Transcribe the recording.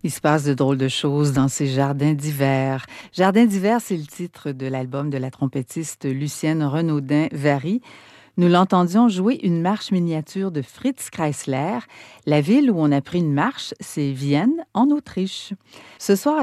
Il se passe de drôles de choses dans ces jardins d'hiver. Jardins d'hiver, c'est le titre de l'album de la trompettiste Lucienne Renaudin-Vary. Nous l'entendions jouer une marche miniature de Fritz Kreisler. La ville où on a pris une marche, c'est Vienne, en Autriche. Ce soir,